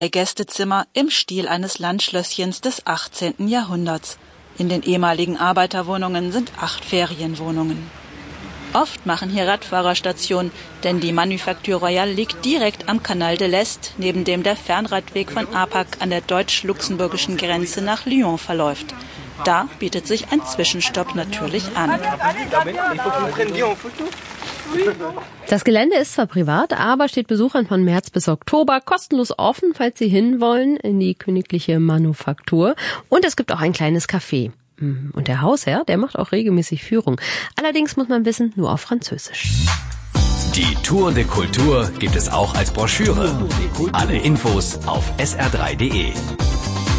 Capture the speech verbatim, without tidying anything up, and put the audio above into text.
Gästezimmer im Stil eines Landschlösschens des achtzehnten Jahrhunderts. In den ehemaligen Arbeiterwohnungen sind acht Ferienwohnungen. Oft machen hier Radfahrer Station, denn die Manufacture Royale liegt direkt am Canal de l'Est, neben dem der Fernradweg von Apac an der deutsch-luxemburgischen Grenze nach Lyon verläuft. Da bietet sich ein Zwischenstopp natürlich an. Das Gelände ist zwar privat, aber steht Besuchern von März bis Oktober kostenlos offen, falls sie hinwollen, in die königliche Manufaktur. Und es gibt auch ein kleines Café. Und der Hausherr, der macht auch regelmäßig Führung. Allerdings muss man wissen, nur auf Französisch. Die Tour de Kultur gibt es auch als Broschüre. Alle Infos auf s r drei punkt d e.